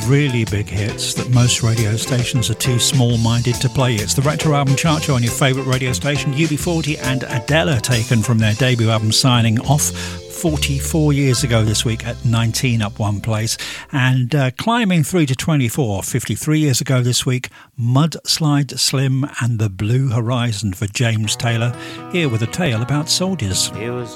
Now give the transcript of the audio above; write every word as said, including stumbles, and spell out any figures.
really big hits that most radio stations are too small-minded to play. It's the Retro Album Chart Show on your favourite radio station. U B forty and Adele, taken from their debut album Signing Off forty-four years ago this week at nineteen up one place, and uh, climbing through to twenty-four fifty-three years ago this week, Mudslide Slim and the Blue Horizon for James Taylor, here with a tale about soldiers. It was